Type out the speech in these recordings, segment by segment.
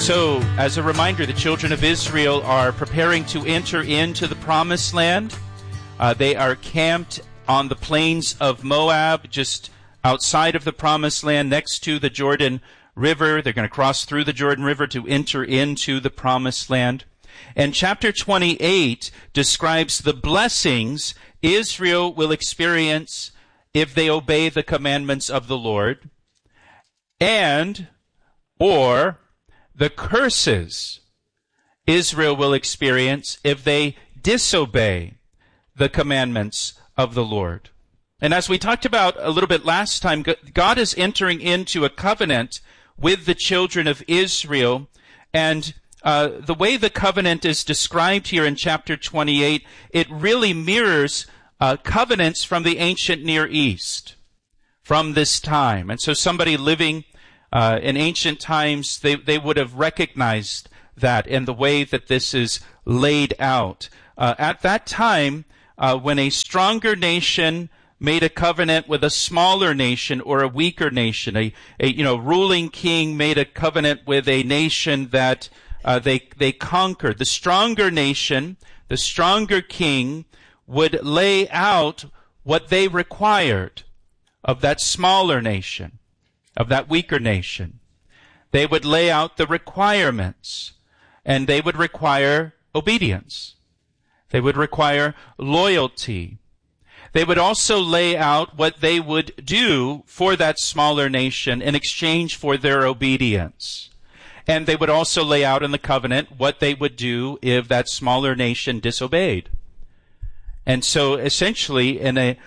So, as a reminder, the children of Israel are preparing to enter into the Promised Land. They are camped on the plains of Moab, just outside of the Promised Land, next to the Jordan River. They're going to cross through the Jordan River to enter into the Promised Land. And chapter 28 describes the blessings Israel will experience if they obey the commandments of the Lord, or the curses Israel will experience if they disobey the commandments of the Lord. And as we talked about a little bit last time, God is entering into a covenant with the children of Israel, and the way the covenant is described here in chapter 28, it really mirrors covenants from the ancient Near East, from this time. And so somebody living in ancient times, they would have recognized that in the way that this is laid out. At that time, when a stronger nation made a covenant with a smaller nation or a weaker nation, a ruling king made a covenant with a nation that they conquered. The stronger nation, the stronger king, would lay out what they required of that smaller nation, of that weaker nation. They would lay out the requirements, and they would require obedience. They would require loyalty. They would also lay out what they would do for that smaller nation in exchange for their obedience. And they would also lay out in the covenant what they would do if that smaller nation disobeyed. And so essentially in an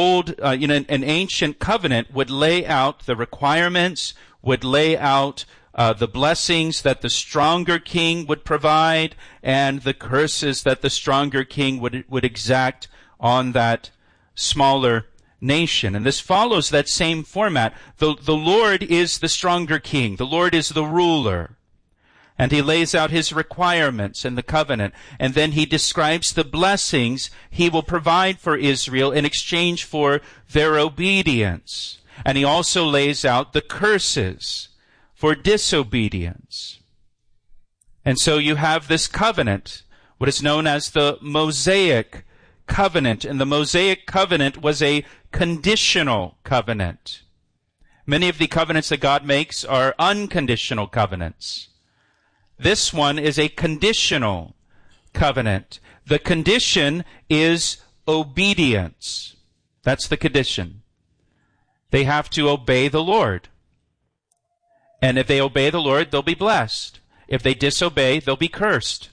ancient covenant would lay out the requirements, would lay out the blessings that the stronger king would provide, and the curses that the stronger king would exact on that smaller nation. And this follows that same format. The Lord is the stronger king. The Lord is the ruler. And he lays out his requirements in the covenant. And then he describes the blessings he will provide for Israel in exchange for their obedience. And he also lays out the curses for disobedience. And so you have this covenant, what is known as the Mosaic covenant. And the Mosaic covenant was a conditional covenant. Many of the covenants that God makes are unconditional covenants. This one is a conditional covenant. The condition is obedience. That's the condition. They have to obey the Lord. And if they obey the Lord, they'll be blessed. If they disobey, they'll be cursed.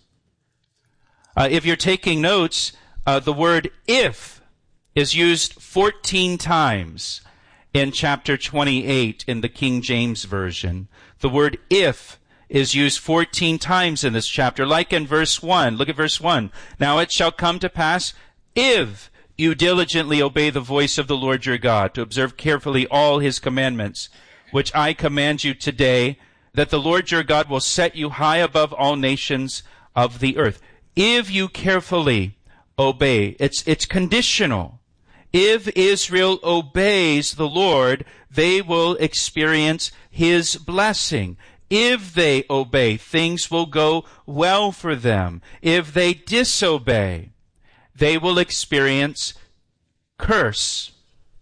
If you're taking notes, the word if is used 14 times in chapter 28 in the King James Version. The word if is used 14 times in this chapter, like in verse 1. Look at verse 1. Now it shall come to pass, if you diligently obey the voice of the Lord your God, to observe carefully all his commandments, which I command you today, that the Lord your God will set you high above all nations of the earth. If you carefully obey, it's conditional. If Israel obeys the Lord, they will experience his blessing. If they obey, things will go well for them. If they disobey, they will experience curses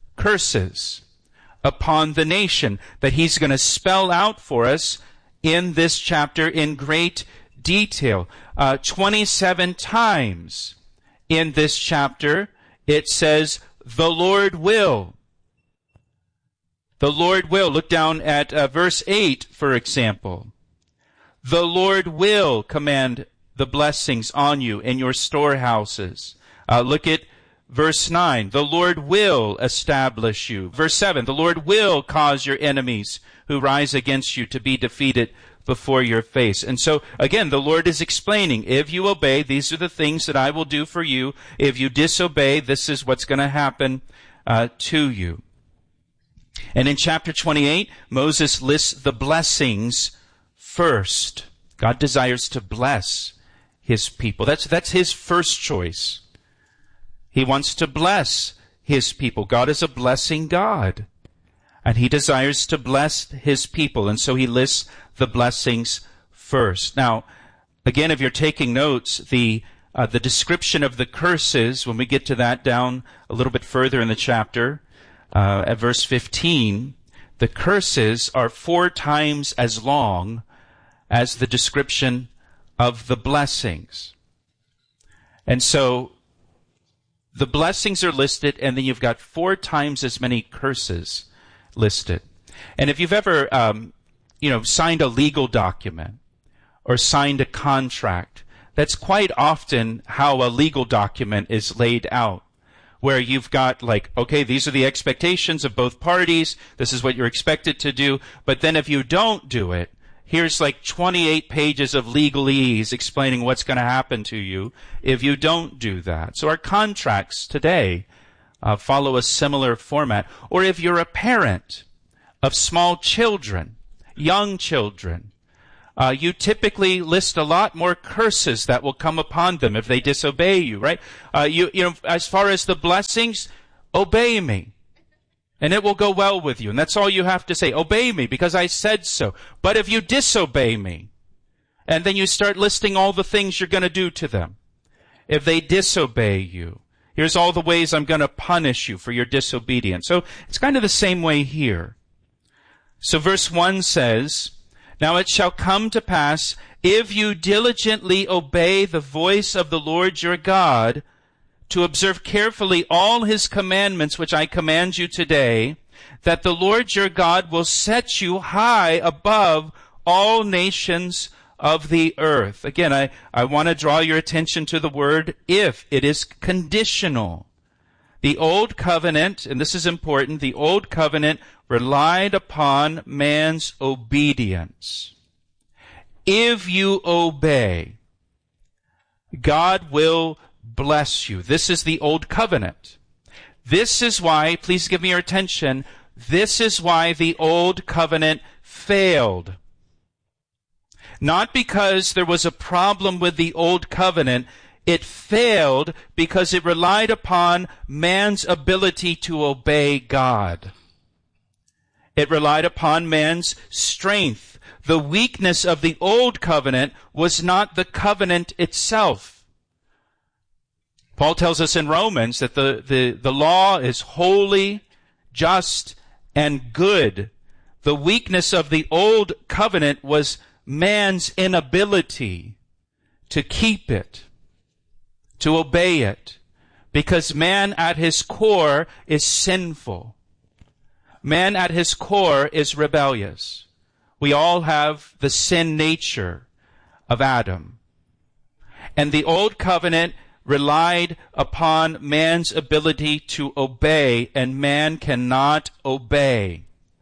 upon the nation that he's going to spell out for us in this chapter in great detail. 27 times in this chapter it says, the Lord will. The Lord will. Look down at verse 8, for example. The Lord will command the blessings on you in your storehouses. Look at verse 9. The Lord will establish you. Verse 7. The Lord will cause your enemies who rise against you to be defeated before your face. And so, again, the Lord is explaining, if you obey, these are the things that I will do for you. If you disobey, this is what's going to happen to you. And in chapter 28, Moses lists the blessings first. God desires to bless his people. That's his first choice. He wants to bless his people. God is a blessing God. And he desires to bless his people. And so he lists the blessings first. Now, again, if you're taking notes, the description of the curses, when we get to that down a little bit further in the chapter, at verse 15, the curses are 4 times as long as the description of the blessings. And so the blessings are listed, and then you've got 4 times as many curses listed. And if you've ever, signed a legal document or signed a contract, that's quite often how a legal document is laid out, where you've got okay, these are the expectations of both parties. This is what you're expected to do. But then if you don't do it, here's 28 pages of legalese explaining what's going to happen to you if you don't do that. So our contracts today follow a similar format. Or if you're a parent of small children, young children, you typically list a lot more curses that will come upon them if they disobey you, right? As far as the blessings, obey me, and it will go well with you. And that's all you have to say. Obey me because I said so. But if you disobey me, and then you start listing all the things you're going to do to them, if they disobey you, here's all the ways I'm going to punish you for your disobedience. So it's kind of the same way here. So verse 1 says, "Now it shall come to pass, if you diligently obey the voice of the Lord your God, to observe carefully all his commandments which I command you today, that the Lord your God will set you high above all nations of the earth." Again, I want to draw your attention to the word if. It is conditional. The old covenant, and this is important, the old covenant relied upon man's obedience. If you obey, God will bless you. This is the old covenant. This is why, please give me your attention, this is why the old covenant failed. Not because there was a problem with the old covenant. It failed because it relied upon man's ability to obey God. It relied upon man's strength. The weakness of the old covenant was not the covenant itself. Paul tells us in Romans that the law is holy, just, and good. The weakness of the old covenant was man's inability to keep it, to obey it, because man at his core is sinful. Man at his core is rebellious. We all have the sin nature of Adam. And the old covenant relied upon man's ability to obey, and man cannot obey.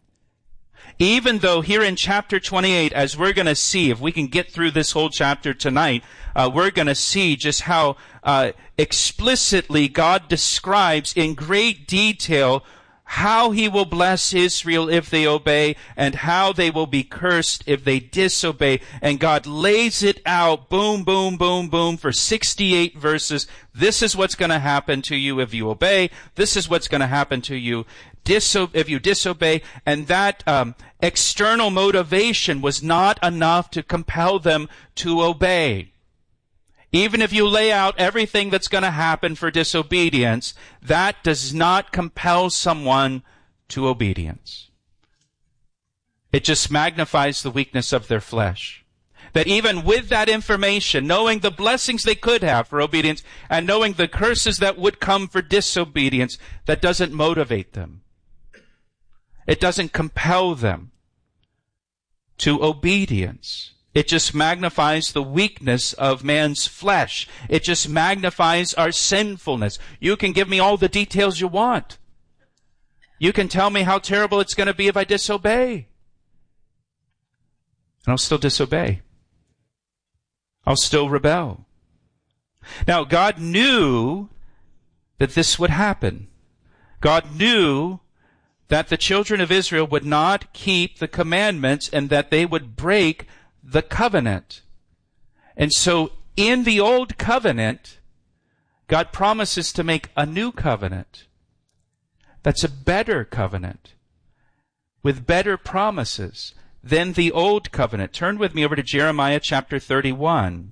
Even though here in chapter 28, as we're going to see, if we can get through this whole chapter tonight, we're going to see just how explicitly God describes in great detail how he will bless Israel if they obey, and how they will be cursed if they disobey. And God lays it out, boom, boom, boom, boom, for 68 verses. This is what's going to happen to you if you obey. This is what's going to happen to you if you disobey. And that external motivation was not enough to compel them to obey. Even if you lay out everything that's going to happen for disobedience, that does not compel someone to obedience. It just magnifies the weakness of their flesh. That even with that information, knowing the blessings they could have for obedience and knowing the curses that would come for disobedience, that doesn't motivate them. It doesn't compel them to obedience. It just magnifies the weakness of man's flesh. It just magnifies our sinfulness. You can give me all the details you want. You can tell me how terrible it's going to be if I disobey. And I'll still disobey. I'll still rebel. Now, God knew that this would happen. God knew that the children of Israel would not keep the commandments and that they would break the covenant. And so in the old covenant, God promises to make a new covenant. That's a better covenant with better promises. than the old covenant. Turn with me over to Jeremiah chapter 31.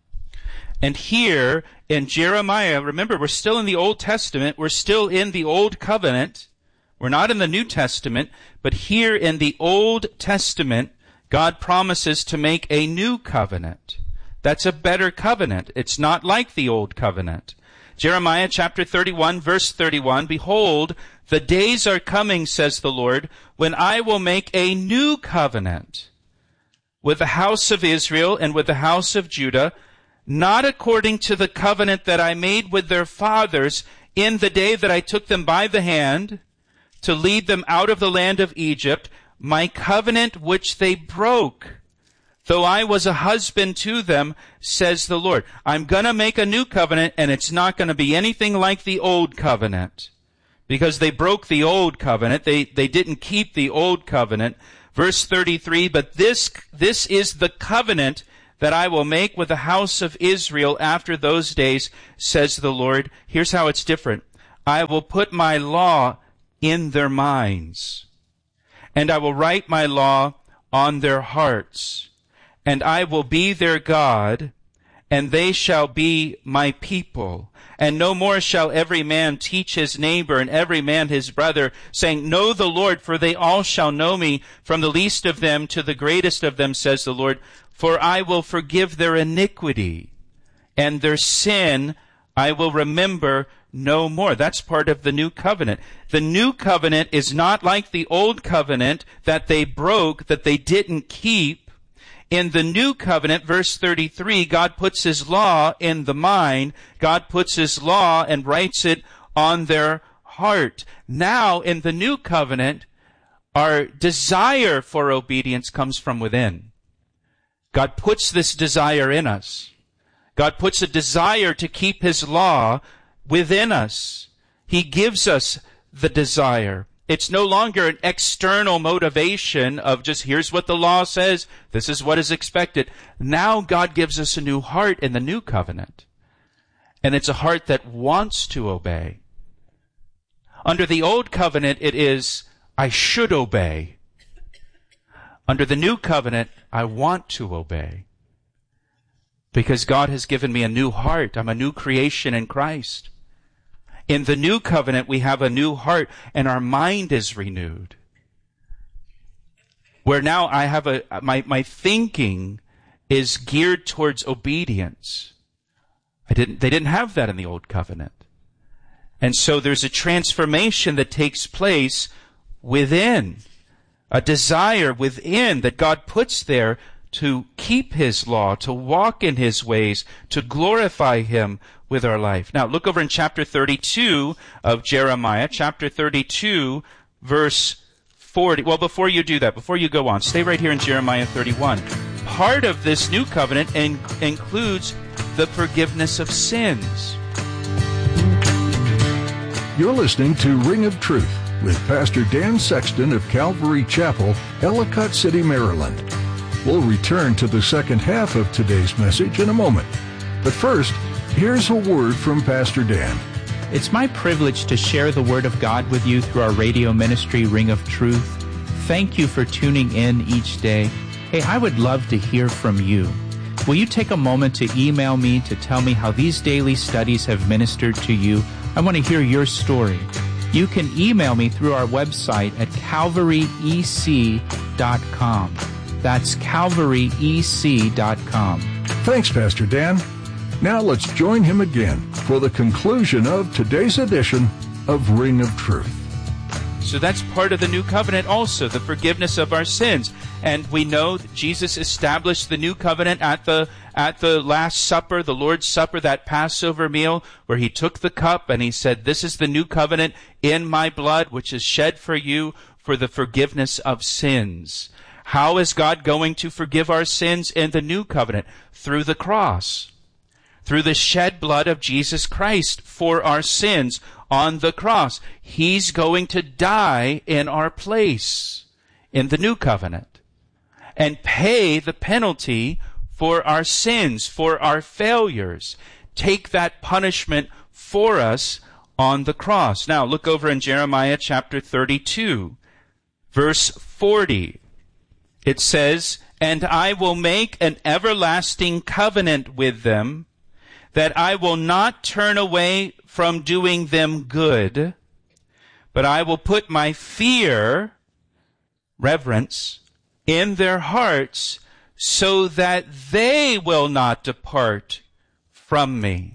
And here in Jeremiah, remember, we're still in the Old Testament. We're still in the Old Covenant. We're not in the New Testament. But here in the Old Testament, God promises to make a new covenant. That's a better covenant. It's not like the Old Covenant. Jeremiah chapter 31, verse 31, Behold, the days are coming, says the Lord, when I will make a new covenant with the house of Israel and with the house of Judah, not according to the covenant that I made with their fathers in the day that I took them by the hand to lead them out of the land of Egypt, my covenant which they broke, though I was a husband to them, says the Lord. I'm going to make a new covenant, and it's not going to be anything like the old covenant, because they broke the old covenant. They didn't keep the old covenant. Verse 33, but this is the covenant that I will make with the house of Israel after those days, says the Lord. Here's how it's different. I will put my law in their minds, and I will write my law on their hearts, and I will be their God, and they shall be my people. And no more shall every man teach his neighbor and every man his brother, saying, Know the Lord, for they all shall know me, from the least of them to the greatest of them, says the Lord. For I will forgive their iniquity, and their sin I will remember no more. That's part of the new covenant. The new covenant is not like the old covenant that they broke, that they didn't keep. In the new covenant, verse 33, God puts his law in the mind. God puts his law and writes it on their heart. Now, in the new covenant, our desire for obedience comes from within. God puts this desire in us. God puts a desire to keep his law within us. He gives us the desire. It's no longer an external motivation of just, here's what the law says, this is what is expected. Now God gives us a new heart in the new covenant. And it's a heart that wants to obey. Under the old covenant, it is, I should obey. Under the new covenant, I want to obey. Because God has given me a new heart. I'm a new creation in Christ. In the new covenant, we have a new heart, and our mind is renewed. Where now I have my thinking is geared towards obedience. They didn't have that in the old covenant. And so there's a transformation that takes place within. A desire within that God puts there to keep his law, to walk in his ways, to glorify him with our life. Now, look over in chapter 32 of Jeremiah, chapter 32, verse 40. Well, before you do that, before you go on, stay right here in Jeremiah 31. Part of this new covenant includes the forgiveness of sins. You're listening to Ring of Truth with Pastor Dan Sexton of Calvary Chapel, Ellicott City, Maryland. We'll return to the second half of today's message in a moment. But first, here's a word from Pastor Dan. It's my privilege to share the Word of God with you through our radio ministry, Ring of Truth. Thank you for tuning in each day. Hey, I would love to hear from you. Will you take a moment to email me to tell me how these daily studies have ministered to you? I want to hear your story. You can email me through our website at calvaryec.com. That's calvaryec.com. Thanks, Pastor Dan. Now let's join him again for the conclusion of today's edition of Ring of Truth. So that's part of the new covenant also, the forgiveness of our sins. And we know that Jesus established the new covenant at the Last Supper, the Lord's Supper, that Passover meal, where he took the cup and he said, this is the new covenant in my blood, which is shed for you for the forgiveness of sins. How is God going to forgive our sins in the new covenant? Through the cross. Through the shed blood of Jesus Christ for our sins on the cross. He's going to die in our place in the new covenant and pay the penalty for our sins, for our failures. Take that punishment for us on the cross. Now, look over in Jeremiah chapter 32, verse 40. It says, "And I will make an everlasting covenant with them, that I will not turn away from doing them good, but I will put my fear," reverence, "in their hearts, so that they will not depart from me."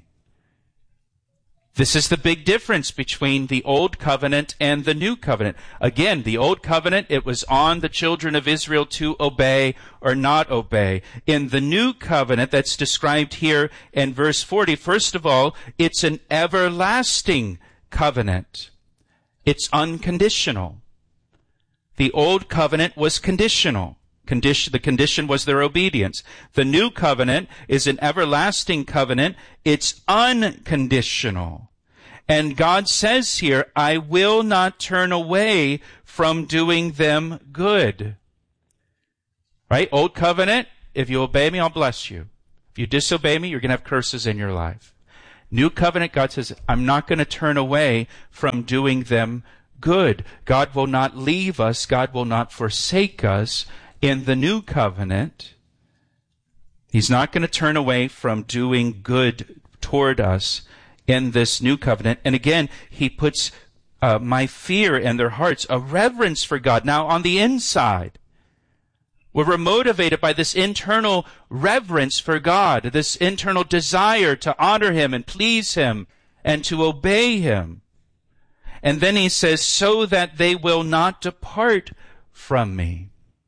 This is the big difference between the Old Covenant and the New Covenant. Again, the Old Covenant, it was on the children of Israel to obey or not obey. In the New Covenant that's described here in verse 40, first of all, it's an everlasting covenant. It's unconditional. The Old Covenant was conditional. The condition was their obedience. The New Covenant is an everlasting covenant. It's unconditional. And God says here, "I will not turn away from doing them good." Right? Old Covenant, if you obey me, I'll bless you. If you disobey me, you're going to have curses in your life. New Covenant, God says, I'm not going to turn away from doing them good. God will not leave us. God will not forsake us. In the New Covenant, He's not going to turn away from doing good toward us in this New Covenant. And again, He puts my fear in their hearts, a reverence for God. Now, on the inside, we're motivated by this internal reverence for God, this internal desire to honor Him and please Him and to obey Him. And then He says, "so that they will not depart from me."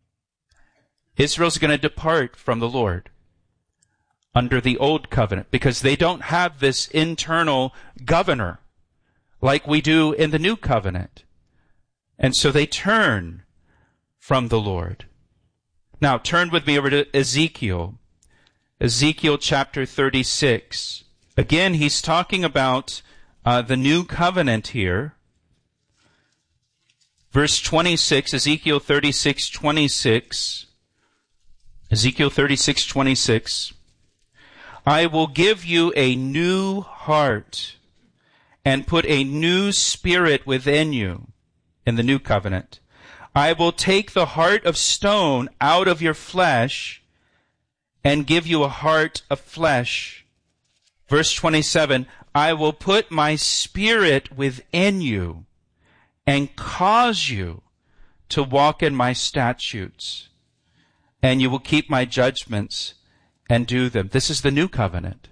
Israel's going to depart from the Lord under the Old Covenant because they don't have this internal governor like we do in the New Covenant. And so they turn from the Lord. Now, turn with me over to Ezekiel. Ezekiel chapter 36. Again, he's talking about the New Covenant here. Verse 26, Ezekiel 36:26. Ezekiel 36:26. "I will give you a new heart and put a new spirit within you," in the New Covenant. "I will take the heart of stone out of your flesh and give you a heart of flesh." Verse 27, "I will put my spirit within you and cause you to walk in my statutes, and you will keep my judgments and do them." This is the New Covenant.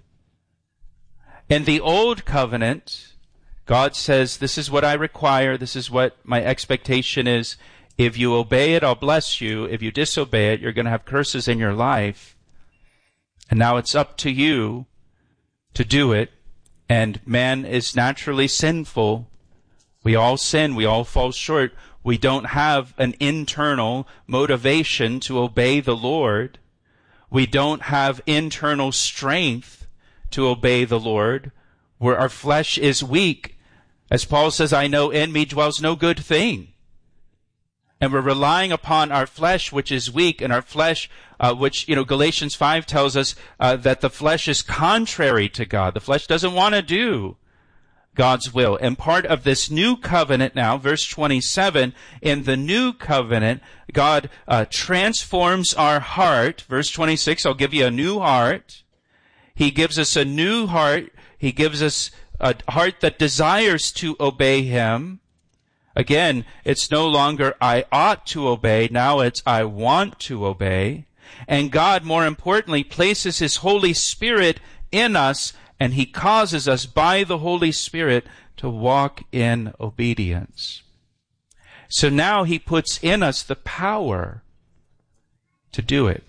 In the Old Covenant, God says, "This is what I require. This is what my expectation is. If you obey it, I'll bless you. If you disobey it, you're going to have curses in your life. And now it's up to you to do it." And man is naturally sinful. We all sin. We all fall short. We don't have an internal motivation to obey the Lord. We don't have internal strength to obey the Lord, where our flesh is weak. As Paul says, "I know in me dwells no good thing." And we're relying upon our flesh, which is weak, and our flesh, which, Galatians 5 tells us that the flesh is contrary to God. The flesh doesn't want to do God's will. And part of this New Covenant now, verse 27, in the New Covenant, God transforms our heart. Verse 26, "I'll give you a new heart." He gives us a new heart. He gives us a heart that desires to obey Him. Again, it's no longer "I ought to obey." Now it's "I want to obey." And God, more importantly, places His Holy Spirit in us, and He causes us by the Holy Spirit to walk in obedience. So now He puts in us the power to do it,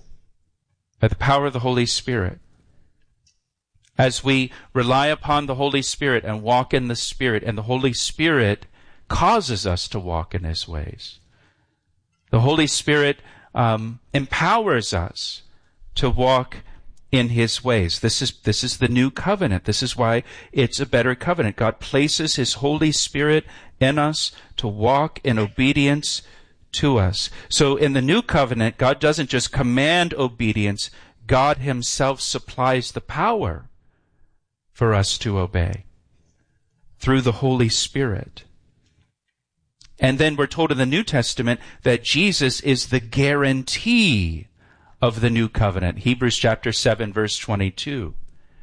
by the power of the Holy Spirit. As we rely upon the Holy Spirit and walk in the Spirit, and the Holy Spirit causes us to walk in His ways. The Holy Spirit empowers us to walk in His ways. This is the New Covenant. This is why it's a better covenant. God places His Holy Spirit in us to walk in obedience to us. So in the New Covenant, God doesn't just command obedience. God Himself supplies the power for us to obey through the Holy Spirit. And then we're told in the New Testament that Jesus is the guarantee of the new covenant. Hebrews chapter 7, verse 22.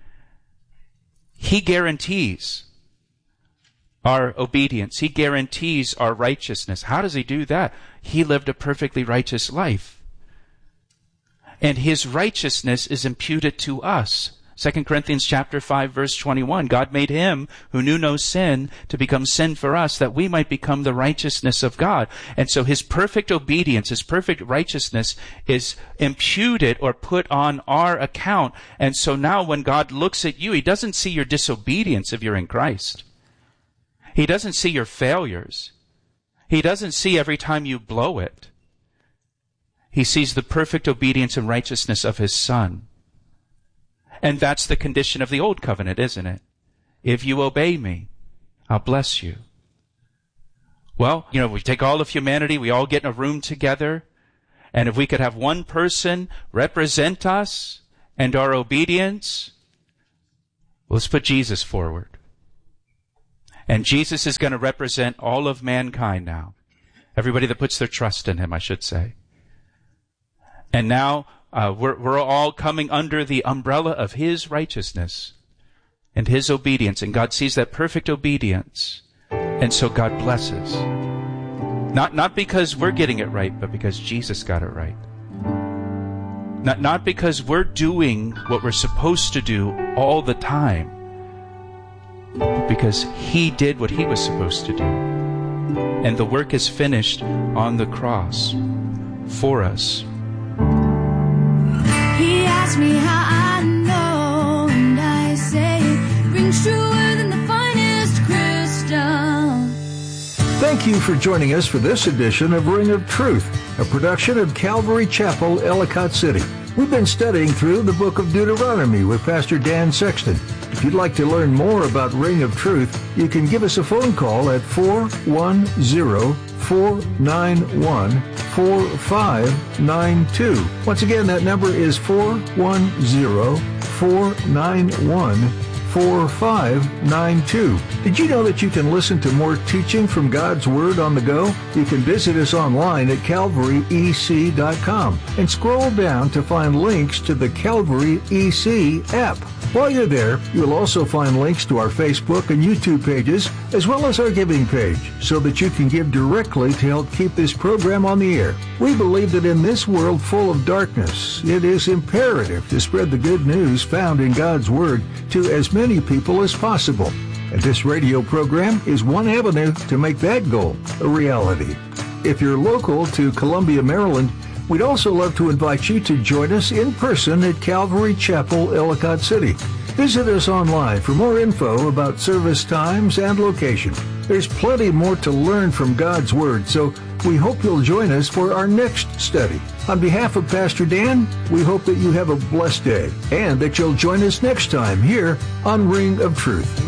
He guarantees our obedience. He guarantees our righteousness. How does he do that? He lived a perfectly righteous life. And his righteousness is imputed to us. 2 Corinthians chapter 5, verse 21. God made him who knew no sin to become sin for us, that we might become the righteousness of God. And so his perfect obedience, his perfect righteousness is imputed or put on our account. And so now when God looks at you, he doesn't see your disobedience if you're in Christ. He doesn't see your failures. He doesn't see every time you blow it. He sees the perfect obedience and righteousness of his Son. And that's the condition of the old covenant, isn't it? If you obey me, I'll bless you. Well, we take all of humanity, we all get in a room together, and if we could have one person represent us and our obedience, let's put Jesus forward. And Jesus is going to represent all of mankind now. Everybody that puts their trust in him, I should say. And now, we're all coming under the umbrella of his righteousness and his obedience. And God sees that perfect obedience. And so God blesses. Not because we're getting it right, but because Jesus got it right. Not because we're doing what we're supposed to do all the time, but because he did what he was supposed to do. And the work is finished on the cross for us. He asked me how I know, and I say it rings truer than the finest crystal. Thank you for joining us for this edition of Ring of Truth, a production of Calvary Chapel, Ellicott City. We've been studying through the book of Deuteronomy with Pastor Dan Sexton. If you'd like to learn more about Ring of Truth, you can give us a phone call at 410-491-4592. Once again, that number is 410-491-4592. Did you know that you can listen to more teaching from God's Word on the go? You can visit us online at calvaryec.com and scroll down to find links to the Calvary EC app. While you're there, you'll also find links to our Facebook and YouTube pages, as well as our giving page, so that you can give directly to help keep this program on the air. We believe that in this world full of darkness, it is imperative to spread the good news found in God's Word to as many people as possible. And this radio program is one avenue to make that goal a reality. If you're local to Columbia, Maryland, we'd also love to invite you to join us in person at Calvary Chapel, Ellicott City. Visit us online for more info about service times and location. There's plenty more to learn from God's Word, so we hope you'll join us for our next study. On behalf of Pastor Dan, we hope that you have a blessed day and that you'll join us next time here on Ring of Truth.